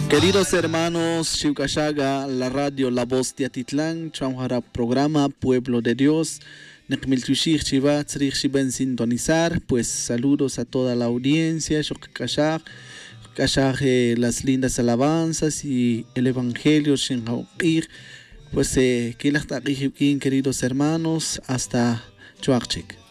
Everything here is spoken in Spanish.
Queridos hermanos, Chiucachaga, la radio La Voz de Atitlán, Chamhara programa Pueblo de Dios, Nekmiltushir Chiva, Tzrich Chiben sintonizar, pues saludos a toda la audiencia, Chokachag, las lindas alabanzas y el Evangelio, Shinhaupir, pues queridos hermanos, hasta Chuachik.